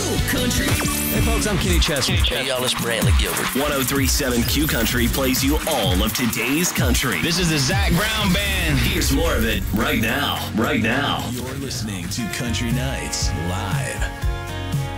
Country. Hey folks, I'm Kenny Chesney. Hey y'all, it's Bradley Gilbert. 103.7 Q Country plays you all of today's country. This is the Zach Brown Band. Here's more of it right now. Right now. You're listening to Country Nights Live.